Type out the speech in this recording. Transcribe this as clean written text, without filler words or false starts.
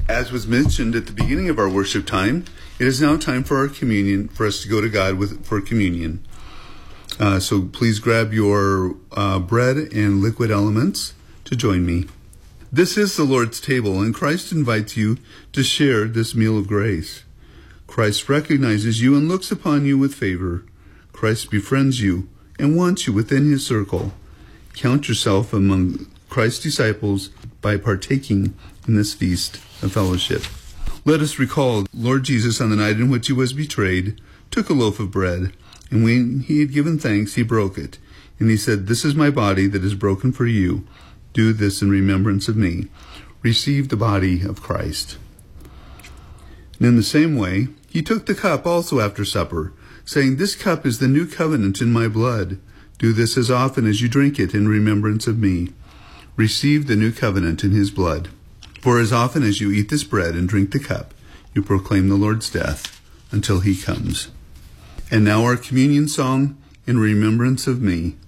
As was mentioned at the beginning of our worship time, it is now time for our communion, for us to go to God for communion. So please grab your bread and liquid elements to join me. This is the Lord's table, and Christ invites you to share this meal of grace. Christ recognizes you and looks upon you with favor. Christ befriends you and wants you within his circle. Count yourself among Christ's disciples by partaking in this feast of fellowship. Let us recall Lord Jesus on the night in which he was betrayed, took a loaf of bread, and when he had given thanks, he broke it. And he said, "This is my body that is broken for you. Do this in remembrance of me." Receive the body of Christ. And in the same way, he took the cup also after supper, saying, "This cup is the new covenant in my blood. Do this as often as you drink it in remembrance of me." Receive the new covenant in his blood. For as often as you eat this bread and drink the cup, you proclaim the Lord's death until he comes. And now our communion song, In Remembrance of Me.